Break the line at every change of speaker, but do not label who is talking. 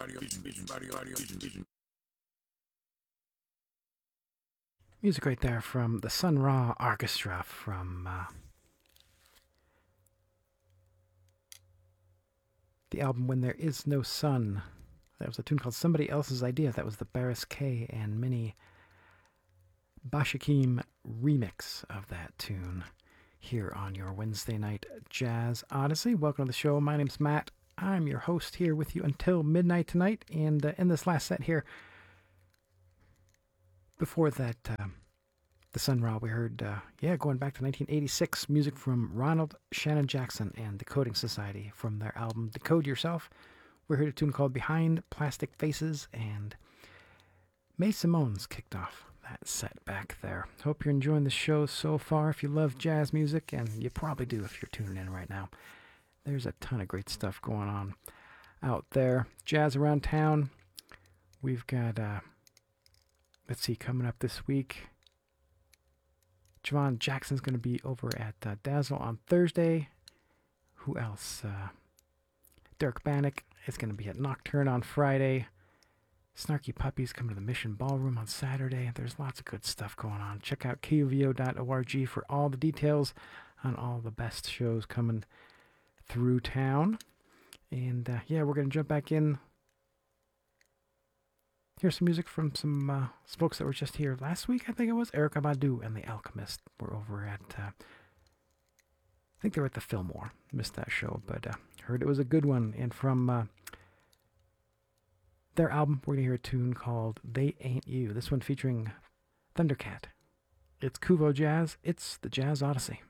Music right there from the Sun Ra Orchestra from the album When There Is No Sun. That was a tune called Somebody Else's Idea. That was the Barris K and Minnie Bashakim remix of that tune here on your Wednesday night Jazz Odyssey. Welcome to the show. My name's Matt. I'm your host here with you until midnight tonight. And in this last set here, before that, the Sun Ra, we heard, going back to 1986, music from Ronald Shannon Jackson and Decoding Society from their album Decode Yourself. We heard a tune called Behind Plastic Faces, and Mae Simone's kicked off that set back there. Hope you're enjoying the show so far. If you love jazz music, and you probably do if you're tuning in right now, there's a ton of great stuff going on out there. Jazz around town. We've got, coming up this week, Javon Jackson's going to be over at Dazzle on Thursday. Who else? Derek Bannock is going to be at Nocturne on Friday. Snarky Puppies coming to the Mission Ballroom on Saturday. There's lots of good stuff going on. Check out kuvo.org for all the details on all the best shows coming through town. And we're going to jump back in. Here's some music from some folks that were just here last week, I think it was. Erykah Badu and The Alchemist were over at, I think they were at the Fillmore. Missed that show, but heard it was a good one. And from their album, we're going to hear a tune called They Ain't You. This one featuring Thundercat. It's Kuvo Jazz. It's the Jazz Odyssey.